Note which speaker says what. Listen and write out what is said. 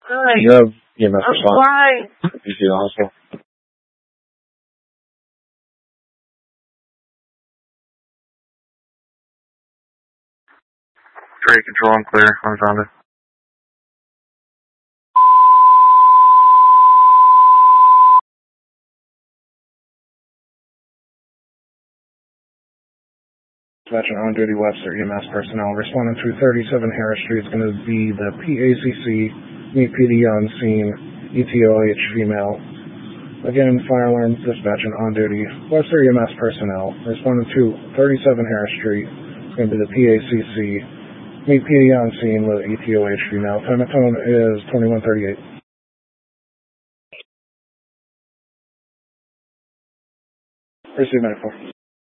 Speaker 1: You have EMS response.
Speaker 2: Why?
Speaker 1: You see the hospital. Trade control and clear. I'm found it. Dispatcher on duty Webster EMS personnel responding to 37 Harris Street is going to be the PACC, meet PD on scene, ETOH female. Again, fire alarm dispatching on duty Webster EMS personnel responding to 37 Harris Street is going to be the PACC, meet PD on scene with ETOH female. Time of tone is 21:38. Receive medical.